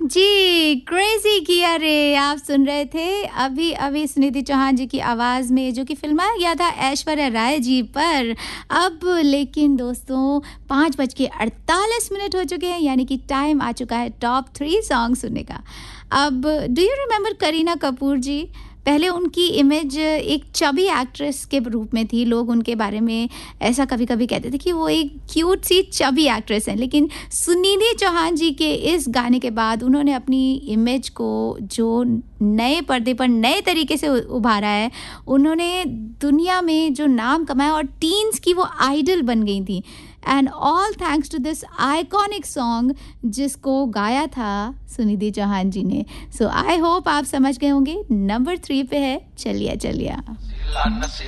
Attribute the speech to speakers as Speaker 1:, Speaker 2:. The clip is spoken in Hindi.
Speaker 1: जी, क्रेज़ी किया रे आप सुन रहे थे अभी सुनिधि चौहान जी की आवाज़ में जो कि फ़िल्माया गया था ऐश्वर्या राय जी पर। अब लेकिन दोस्तों 5:48 हो चुके हैं यानी कि टाइम आ चुका है टॉप 3 सॉन्ग सुनने का। अब do you remember Kareena Kapoor जी? पहले उनकी इमेज एक चबी एक्ट्रेस के रूप में थी। लोग उनके बारे में ऐसा कभी-कभी कहते थे कि वो एक क्यूट सी चबी एक्ट्रेस हैं। लेकिन सुनिधि चौहान जी के इस गाने के बाद उन्होंने अपनी इमेज को जो नए पर्दे पर नए तरीके से उभारा है। उन्होंने दुनिया में जो नाम कमाया और टीन्स की वो आइडल बन गई थी। And all thanks to this iconic song जिसको गाया था सुनिधि चौहान जी ने। सो आई होप आप समझ गए होंगे। नंबर 3 पे है चलिया चलिया।